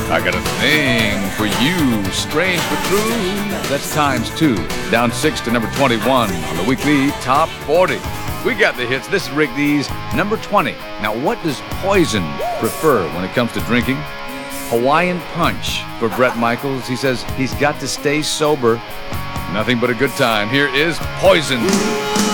I got a thing for you, strange but true. That's ×2. Down 6 to number 21 on the weekly Top 40. We got the hits. This is Rick Dees, number 20. Now, what does Poison prefer when it comes to drinking? Hawaiian Punch for Bret Michaels. He says he's got to stay sober. Nothing but a good time. Here is Poison.